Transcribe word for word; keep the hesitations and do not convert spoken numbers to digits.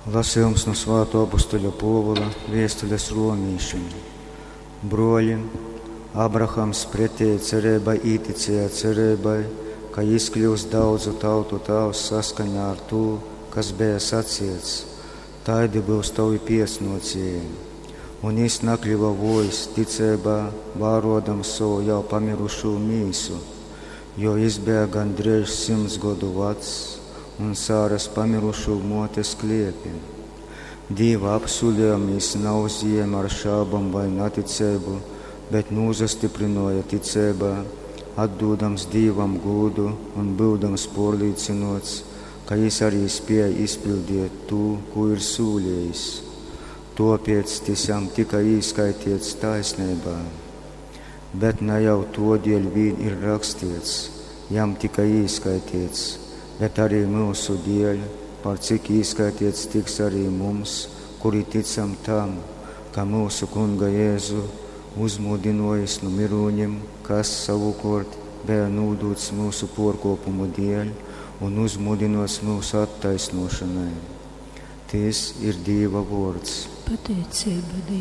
Lasījums no Svētā apustuļa Pāvila vēstules romiešiem. Broļi, Abrahams pretēji cerībai īticēja cerībai, ka izkļūs daudzu tautu tēvs saskaņā ar to, kas bija sacīts. Taidi būs tavi piesnocējumi. Un viņš nakļuva vojs ticībā, vārodams savu jau pamirušo mīsu, jo viņš bija gandrīz simts gadu vecs un Sāras pamirušo motes kliepim. Dieva apsolījums nav zīme ar šābām vai neticību, bet nozastiprināja ticībā, atdodams Dievam godu un būdams pārliecinots, ka viņš arī spēja izpildīt to, ko ir solījis. Tāpēc tas jam tika ieskaitīts taisnībā. Bet ne jau todēļ vien ir rakstīts, jam tika ieskaitīts, bet arī mūsu dēļ, par cik ieskaitīts tiks arī mums, kuri ticam tam, ka mūsu Kunga Jēzu uzmodinājis no miruņiem, kas savukārt bija nūdūts mūsu pārkopumu dēļ un uzmodinās mūsu attaisnošanai. Tas ir Dieva vārds. Pateicība Dievam.